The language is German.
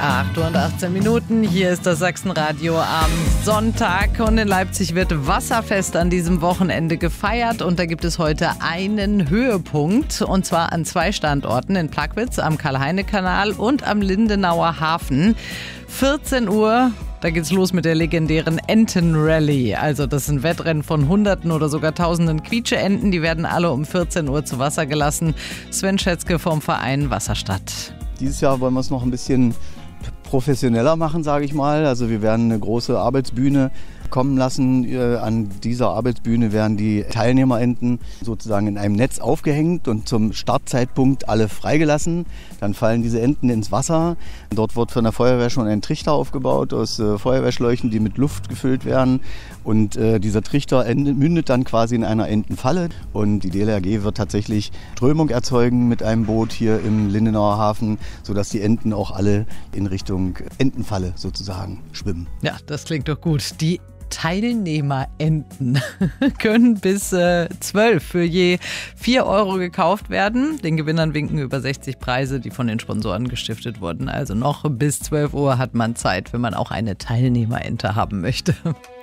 8:18. Hier ist das Sachsenradio am Sonntag und in Leipzig wird Wasserfest an diesem Wochenende gefeiert und da gibt es heute einen Höhepunkt und zwar an 2 Standorten in Plagwitz am Karl-Heine-Kanal und am Lindenauer Hafen. 14 Uhr, da geht's los mit der legendären Entenrallye. Also das sind Wettrennen von Hunderten oder sogar Tausenden Quietscheenten. Die werden alle um 14 Uhr zu Wasser gelassen. Sven Schätzke vom Verein Wasserstadt. Dieses Jahr wollen wir es noch ein bisschen professioneller machen, sage ich mal. Also wir werden eine große Arbeitsbühne kommen lassen. An dieser Arbeitsbühne werden die Teilnehmerenten sozusagen in einem Netz aufgehängt und zum Startzeitpunkt alle freigelassen. Dann fallen diese Enten ins Wasser. Dort wird von der Feuerwehr schon ein Trichter aufgebaut aus Feuerwehrschläuchen, die mit Luft gefüllt werden. Und dieser Trichter mündet dann quasi in einer Entenfalle. Und die DLRG wird tatsächlich Strömung erzeugen mit einem Boot hier im Lindenauer Hafen, sodass die Enten auch alle in Richtung Entenfalle sozusagen schwimmen. Ja, das klingt doch gut. Die Teilnehmerenten können bis 12 für je 4 Euro gekauft werden. Den Gewinnern winken über 60 Preise, die von den Sponsoren gestiftet wurden. Also noch bis 12 Uhr hat man Zeit, wenn man auch eine Teilnehmerente haben möchte.